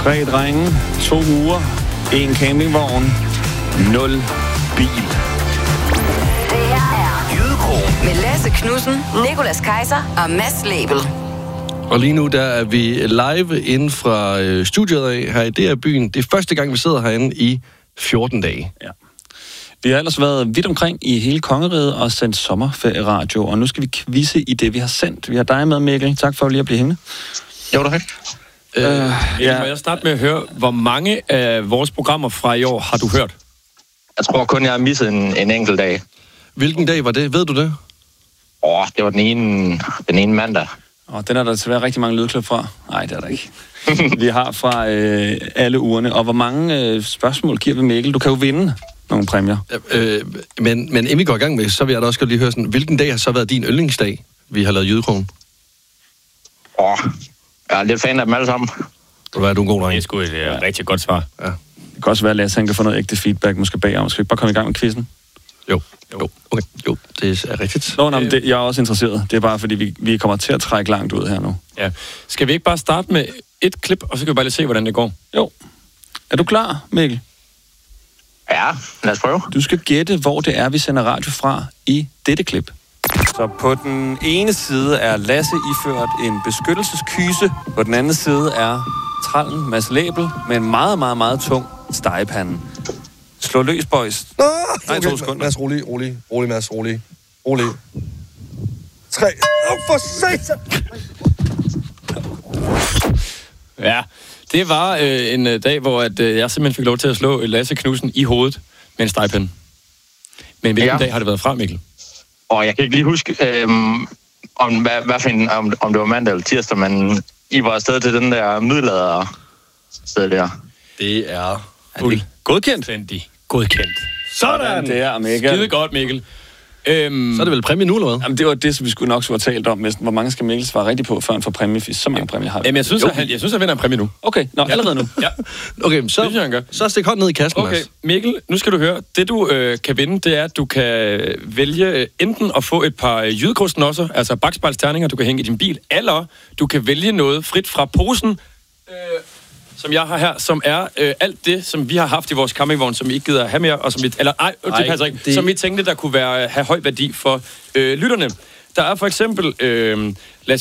3 drenge, 2 uger, 1 campingvogn, 0 bil. Det her er Jydekrogen med Lasse Knudsen, Nicolas Kaiser og Mads Lebel. Og lige nu, der er vi live inden fra studiet af her i DR Byen. Det er første gang, vi sidder herinde i 14 dage. Ja. Vi har ellers været vidt omkring i hele kongeriget og sendt sommerferieradio, og nu skal vi quizze i det, vi har sendt. Vi har dig med, Mikkel. Tak for lige at blive hængende. Jo, tak. Ja. Må jeg starte med at høre, hvor mange af vores programmer fra i år har du hørt? Jeg tror kun, jeg har misset en enkelt dag. Hvilken dag var det? Ved du det? Det var den ene mandag. Og den er der desværre rigtig mange lydklip fra. Nej, det er der ikke. Vi har fra alle ugerne. Og hvor mange spørgsmål giver vi Mikkel? Du kan jo vinde nogle præmier. Men inden vi går i gang med, så vil jeg da også godt lige høre sådan, hvilken dag har så været din yndlingsdag, vi har lavet Jydekrogen? Jeg er lidt fan af dem alle sammen. Hvad er du en god dreng? Det er sgu et rigtig godt svar. Ja. Det kan også være, at Lasse kan få noget ægte feedback, måske bagom. Skal vi bare komme i gang med quizzen? Jo. Okay. Jo, det er rigtigt. Jeg er også interesseret. Det er bare, fordi vi kommer til at trække langt ud her nu. Ja. Skal vi ikke bare starte med et klip, og så kan vi bare lige se, hvordan det går? Jo. Er du klar, Mikkel? Ja, lad os prøve. Du skal gætte, hvor det er, vi sender radio fra i dette klip. Så på den ene side er Lasse iført en beskyttelseskyse. På den anden side er trallen Mads Lebel med en meget, meget, meget tung stegepande. Slå løs, boys. Nej, 2 sekunder. Mads, rolig, Mads, rolig. 3. For satan! Ja, det var en dag, hvor jeg simpelthen fik lov til at slå Lasse Knudsen i hovedet med en stegepinde. Men hvilken dag har det været fra, Mikkel? Jeg kan ikke lige huske, om det var mandag eller tirsdag, men I var afsted til den der middelalder sted der. Det er Godkendt. Godkendt. Sådan der, Mikkel. Skide godt, Mikkel. Så er det vel præmie nu, eller hvad? Jamen, det var det, som vi skulle nok have talt om. Hvor mange skal Mikkel svare rigtigt på, før han får præmie? Så mange præmier har vi. Jamen, jeg synes, han vinder en præmie nu. Okay, allerede nu. Ja. Okay, så stik hånden ned i kasken, Okay, Mads. Mikkel, nu skal du høre. Det, du kan vinde, det er, at du kan vælge enten at få et par jydekrossenåsser, altså bakspejlsterninger, du kan hænge i din bil, eller du kan vælge noget frit fra posen, som jeg har her, som er alt det, som vi har haft i vores campingvogn, som vi ikke gider have mere, og som vi, det passer ikke, som vi tænkte, der kunne have høj værdi for lytterne. Der er for eksempel